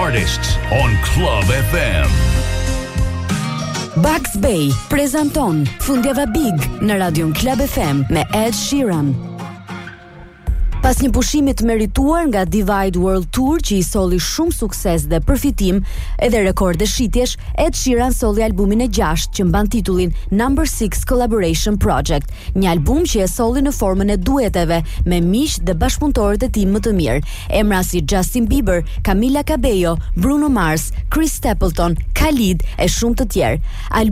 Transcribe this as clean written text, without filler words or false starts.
artists on Club FM. Bugs Bay prezanton Fundjava Big në Radion Club FM me Ed Sheeran. Pas një pushimi të merituar nga Divide World Tour që I solli shumë sukses dhe përfitim edhe rekorde shitjesh, Ed Sheeran solli albumin e 6 që mban titullin Number 6 Collaboration Project, një album që e solli në formën e dueteve me miq dhe bashkëpunëtorët e tij më të mirë, emra si Justin Bieber, Camila Cabello, Bruno Mars, Chris Stapleton, Khalid e shumë të tjerë.